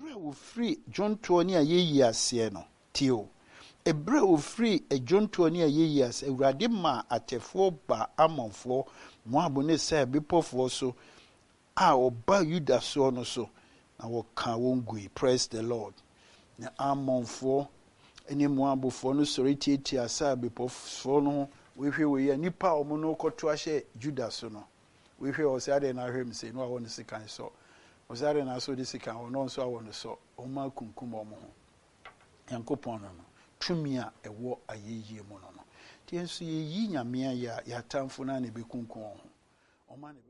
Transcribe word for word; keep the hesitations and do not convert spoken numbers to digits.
Ebre wo free John twenty a yeyi ase no tio. Ebre wo free e John twenty a yeyi ase Awurade ma atefo ba amonfo mo abone se bepofo so a oba Yuda so no so na wo ka wongui. Praise the Lord. Na amonfo eni mo abofo no sori tietia sa bepofo no we hwe we ya nipa o mo no koto ahye Juda so no we hwe o se ade na hwem se no a won sikan so o se ade na so di sikan o no so a won so o ma kunkum o mo ho yankopon no tumi a ewo ayeye mo no no ti enso ye yi nyame ya ya tamfo na ne be kunkum ho o ma ne